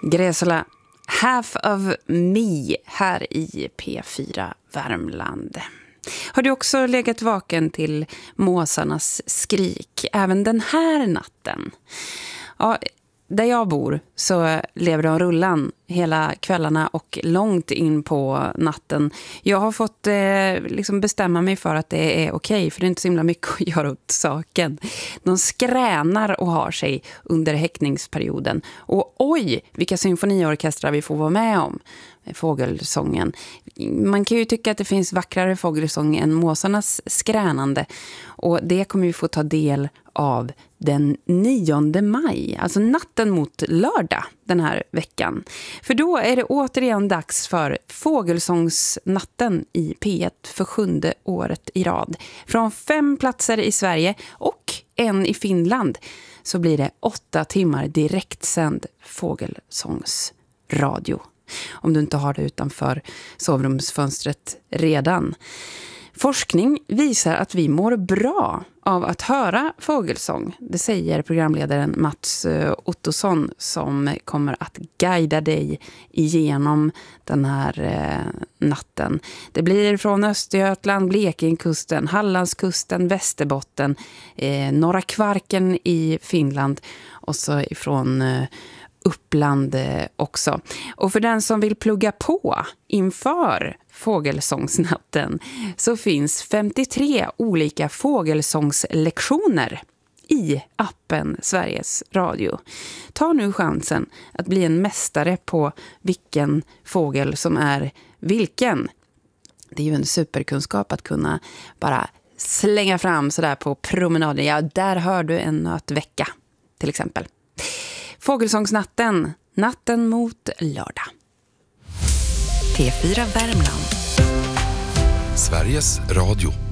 Gräsla, Half of Me här i P4 Värmland. Har du också legat vaken till måsarnas skrik även den här natten? Ja, där jag bor så lever de rullan hela kvällarna och långt in på natten. Jag har fått bestämma mig för att det är okej, för det är inte så himla mycket att göra åt saken. De skränar och har sig under häckningsperioden. Och oj, vilka symfoniorkestrar vi får vara med om. Fågelsången. Man kan ju tycka att det finns vackrare fågelsång än måsarnas skränande. Och det kommer vi få ta del av den 9 maj, alltså natten mot lördag den här veckan. För då är det återigen dags för Fågelsångsnatten i P1 för 7:e året i rad. Från 5 platser i Sverige och 1 i Finland så blir det 8 timmar direktsänd fågelsångsradio. Om du inte har det utanför sovrumsfönstret redan. Forskning visar att vi mår bra av att höra fågelsång. Det säger programledaren Mats Ottosson som kommer att guida dig igenom den här natten. Det blir från Östergötland, Blekingekusten, Hallandskusten, Västerbotten, Norra Kvarken i Finland och så ifrån Uppland också. Och för den som vill plugga på inför Fågelsångsnatten så finns 53 olika fågelsångslektioner i appen Sveriges Radio. Ta nu chansen att bli en mästare på vilken fågel som är vilken. Det är ju en superkunskap att kunna bara slänga fram sådär på promenaden. Ja, där hör du en nötvecka till exempel. Fågelsångsnatten, natten mot lördag. P4 Värmland. Sveriges Radio.